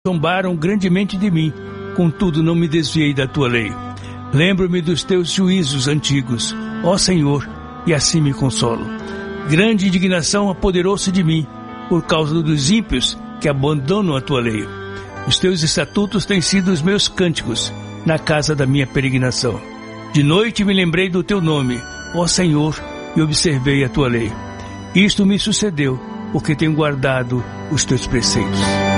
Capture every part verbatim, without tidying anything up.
zombaram grandemente de mim, contudo não me desviei da tua lei. Lembro-me dos teus juízos antigos, ó Senhor, e assim me consolo. Grande indignação apoderou-se de mim, por causa dos ímpios que abandonam a tua lei. Os teus estatutos têm sido os meus cânticos, na casa da minha peregrinação. De noite me lembrei do teu nome, ó Senhor, e observei a tua lei. Isto me sucedeu, porque tenho guardado os teus preceitos.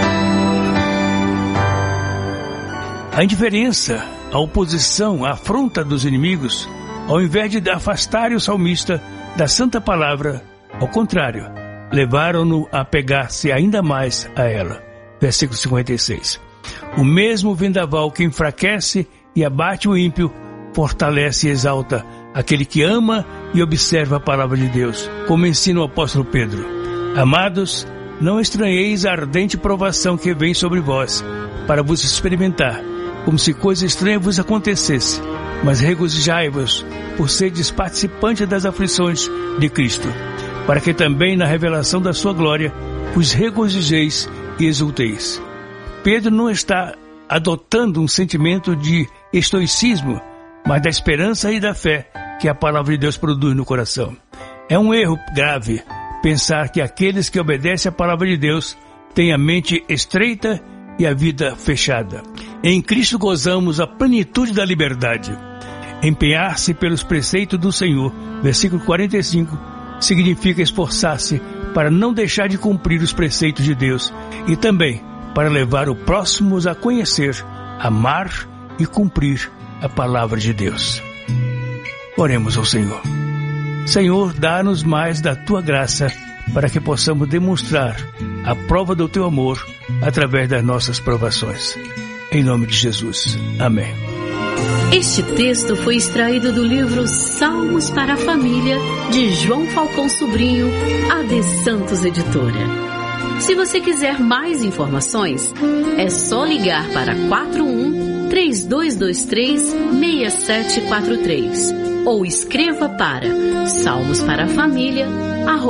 A indiferença, a oposição, a afronta dos inimigos, ao invés de afastarem o salmista da santa palavra, ao contrário, levaram-no a pegar-se ainda mais a ela. Versículo cinquenta e seis. O mesmo vendaval que enfraquece e abate o ímpio, fortalece e exalta aquele que ama e observa a palavra de Deus, como ensina o apóstolo Pedro. Amados, não estranheis a ardente provação que vem sobre vós, para vos experimentar, como se coisa estranha vos acontecesse, mas regozijai-vos por seres participantes das aflições de Cristo, para que também na revelação da sua glória vos regozijeis e exulteis. Pedro não está adotando um sentimento de estoicismo, mas da esperança e da fé que a palavra de Deus produz no coração. É um erro grave pensar que aqueles que obedecem à palavra de Deus têm a mente estreita e a vida fechada. Em Cristo gozamos a plenitude da liberdade. Empenhar-se pelos preceitos do Senhor, versículo quarenta e cinco, significa esforçar-se para não deixar de cumprir os preceitos de Deus e também para levar os próximos a conhecer, amar e cumprir a palavra de Deus. Oremos ao Senhor. Senhor, dá-nos mais da Tua graça para que possamos demonstrar a prova do Teu amor através das nossas provações. Em nome de Jesus. Amém. Este texto foi extraído do livro Salmos para a Família, de João Falcão Sobrinho, A D Santos Editora. Se você quiser mais informações, é só ligar para quatro um, três dois dois três, seis sete quatro três ou escreva para salmos para a família